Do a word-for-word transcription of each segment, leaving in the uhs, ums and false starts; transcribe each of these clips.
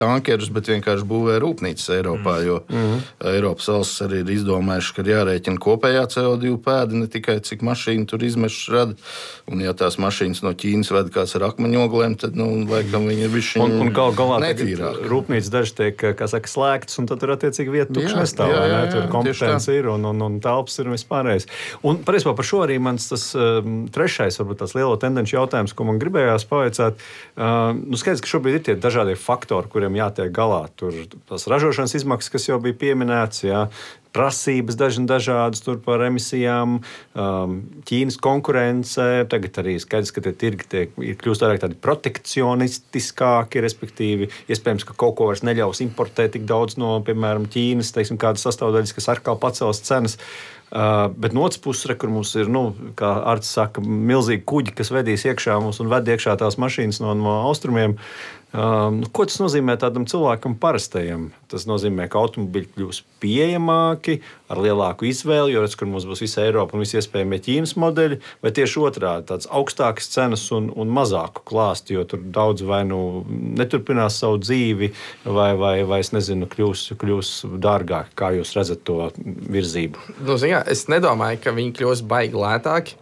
tankerus, bet vienkārši būvē rūpnīcas Eiropā, jo mm. Eiropas valsts arī ir izdomājuši, ka ir jārēķina kopējā C O divi pēda, ne tikai cik mašīna tur izmešas rada. Un ja tās mašīnas no Ķīnas veda kāds ar akmeņogliem, tad, nu, laikam viņi ir bišķiņ un, un gal, galā netīrāk. Rūpnīcas daži tiek, kā saka, slēgtas, un tad tur attiecīgi vieta tukši nestāv. Jā, jā, jā, tur kompetence ir un, un, un telpas ir vispārējais. Un patiesībā par šo arī mans tas um, trešais, varbūt tās lielo tendenci jautājums, ko man gribējās pavaicāt. Uh, nu, skaidrs, ka šobrīd ir tie dažādie faktori, kuriem jātiek galā. Tur tās ražošanas izmaksas, kas jau bija pieminētas, jā, prasības daži dažādas tur par emisijām, um, Ķīnas konkurence, tagad arī skaidrs, ka tie tirgi tiek, ir kļūst vairāk tādi protekcionistiskāki, respektīvi, iespējams, ka kaut ko vairs neļaus importēt tik daudz no, piemēram, Ķīnas, teiksim, kādas sastāvdaļas, kas atkal pacels cenas. Uh, bet no otras puses, re, kur mums ir, nu, kā Arts saka, milzīgi kuģi, kas vedīs iekšā mums un ved iekšā tās mašīnas no, no austrumiem. Uh, nu, ko tas nozīmē tādam cilvēkam parastajam? Tas nozīmē, ka automobīļi kļūs pieejamāki, ar lielāku izvēli, jo redz, kur mums būs visa Eiropa un visi iespējamie Ķīnas modeļi, vai tieši otrādi tāds augstākas cenas un, un mazāku klāstu, jo tur daudz vai nu neturpinās savu dzīvi, vai, vai, vai es nezinu, kļūs, kļūs dārgāk. Kā jūs redzat to virzību? Nu, zin, jā, es nedomāju, ka viņi kļūs baigi lētāki.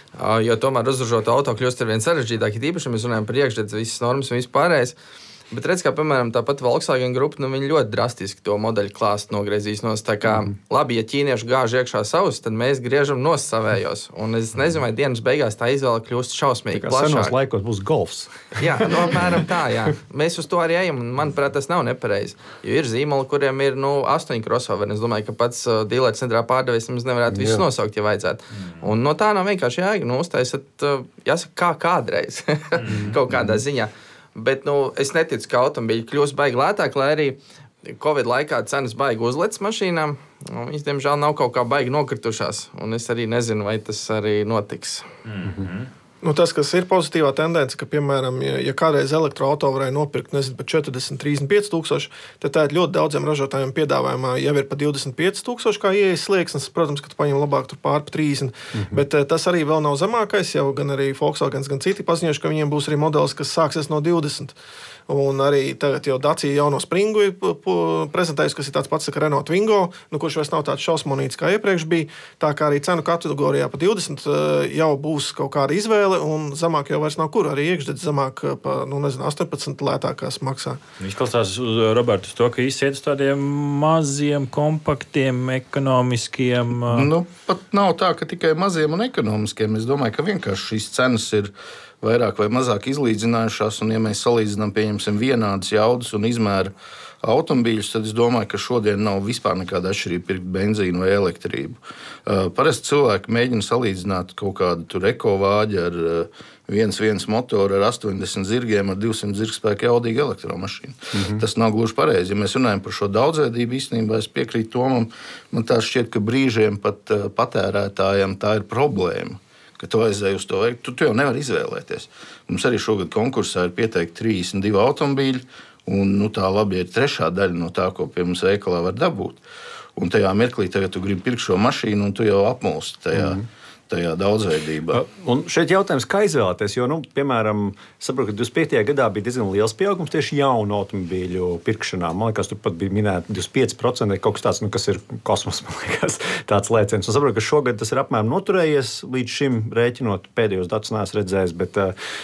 Jo tomēr uzražot auto kļūst ar vien sarežģītāk, ja īpaši mēs runājam par iekšzemes, visas normas un vispārējais. Bet redz, kā piemēram tāpat Volkswagen grupa, nu viņi ļoti drastiski to modeļu klāstu nogriezīs nos. Tā kā, mm. labi, ja ķīnieši gāž iekšā savus, tad mēs griežam nos savējos. Un es nezinu, vai dienas beigās tā izvēle kļūst šausmīgi plašāk. Senos laikos būs golfs. Jā, no apmēram tā, jā. Mēs uz to arī ejam, un manuprāt, tas nav nepareizi. Jo ir zīmoli, kuriem ir, nu, astoņi crossoveri. Es domāju, ka pats uh, dīlēta centrā pārdevējs mums nevarētu visus nosaukt, ja vajadzētu. Mm. Un no tā nav vienkārši jāiet, nu, uztaisat, uh, jāsaka, kā kādreiz, kaut kādā ziņā. Bet nu, es neticu, ka automobīļi kļūs baigi lētāk, lai arī Covid laikā cenas baigi uzlec mašīnām. Viņas, diemžēl, nav kaut kā baigi nokritušās. Un es arī nezinu, vai tas arī notiks. Mm-hmm. Nu, tas, kas ir pozitīvā tendence, ka, piemēram, ja, ja kādreiz elektroauto varēja nopirkt, nezinu, par četrdesmit, trīsdesmit pieci tūkstoši, tad tā ir ļoti daudziem ražotājiem piedāvājumā jau ir par divdesmit pieci tūkstoši kā ieejas slieksnis. Protams, ka tu paņem labāk tur pār par trīsdesmit, mm-hmm. bet tas arī vēl nav zemākais. Jau gan arī Volkswagen, gan citi paziņojuši, ka viņiem būs arī modelis, kas sāksies no divdesmit. Un arī tagad jau Dacia jauno Springu ir prezentējusi, kas ir tāds pats, kā Renault Twingo, nu, kurš vairs nav tāds šausmonīts, kā iepriekš bija. Tā kā arī cenu kategorijā pa divdesmit jau būs kaut kāda izvēle, un zemāk jau vairs nav kur. Arī iekšdedz zemāk pa, nu, nezinu, astoņpadsmit lētākās maksā. Izklausās, Roberts, to, ka iziet uz tādiem maziem, kompaktiem, ekonomiskiem. Nu, pat nav tā, ka tikai maziem un ekonomiskiem. Es domāju, ka vienkārši šīs cenas ir vairāk vai mazāk izlīdzinājušās, un ja mēs salīdzinām, pieņemsim, vienādas jaudas un izmēra automobīļus, tad es domāju, ka šodien nav vispār nekāda atšķirība pirkt benzīnu vai elektrību. Uh, parasti cilvēki mēģina salīdzināt kaut kādu tur ekovāģi ar uh, viens viens motoru ar astoņdesmit zirgiem ar divsimt zirgspēku jaudīgu elektromašīnu. Mm-hmm. Tas nav gluži pareizi. Ja mēs runājam par šo daudzveidību, īstenībā es piekrītu Tomam, man tā šķiet, ka brīžiem pat uh, patērētājiem tā ir problēma. Ka tu aizēji uz to veikt, tu, tu jau nevari izvēlēties. Mums arī šogad konkursā ir pieteikti trīsdesmit divi automobīļi, un nu, tā labi ir trešā daļa no tā, ko pie mums veikalā var dabūt. Un tajā mirklī tagad tu gribi pirkt šo mašīnu, un tu jau apmulsti tajā, mm. tajā daudzveidībā. Un šeit jautājums, kā izvēlēties, jo, nu, piemēram, saprotu, ka divdesmit piektajā gadā bija diezgan liels pieaugums tieši jaunu automobīļu pirkšanā. Man liekas, tur pat bija minēta divdesmit pieci procenti kaut kas tāds, nu, kas ir kosmos, man liekas, tāds lēciens. Un saprotu, ka šogad tas ir apmēram noturējies līdz šim rēķinot. Pēdējos datus neesmu redzējis, bet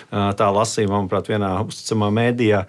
tā lasīja, manuprāt, vienā uzticamā mēdījā.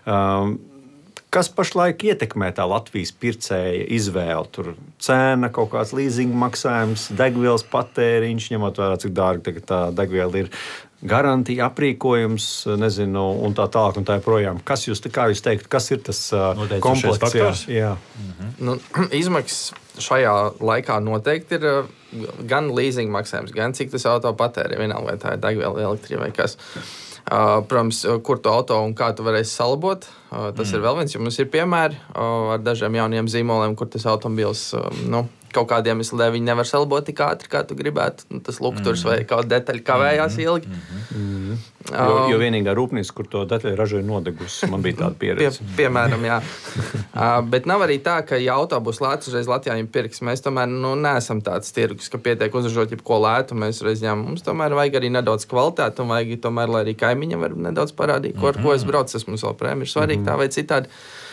Kas pašlaik ietekmē tā Latvijas pircēja izvēli? Tur cena, kaut kāds leasinga maksājums, degvielas patēriņš, ņemot vērā, cik dārgi tagad tā degviela ir, garantija, aprīkojums, nezinu, un tā tālāk un tā joprojām. Kas jūs, kā jūs teikt, kas ir tas komplekts? Jā, jā. Mhm. Nu, izmaksas šajā laikā noteikti ir gan leasinga maksājums, gan cik tas auto patēri, vienalga vai tā ir degviela, elektrība vai kas. Uh, protams, kur tu auto un kā tu varēsi salabot, uh, tas mm. ir vēl viens, jo mums ir piemēri uh, ar dažiem jauniem zīmoliem, kur tas automobils, uh, nu, kaut kādiem iemesliem viņi nevar salabot tik ātri, kā tu gribētu. Nu, tas lukturs mm. vai kāda detaļa kavējās mm. ilgi. Mm. Jo, jo vienīgā rūpnīca, kur to detaļu ražoja, nodegusi. Man bija tāda pieredze. Pie, piemēram, jā. uh, bet nav arī tā, ka, ja auto būs lēts, uzreiz Latvijā viņi pirks. Mēs tomēr nu, neesam tāds tirgus, ka pietiek uzražot jebko lētu. Mēs reiz ņemam. Mums tomēr vajag arī nedaudz kvalitāti un vajag tomēr, lai arī kaimiņam var nedaudz parādīt, ko, ar ko es braucu. Tas mums vēl prēm ir svarīgi mm-hmm. tā vai citādi.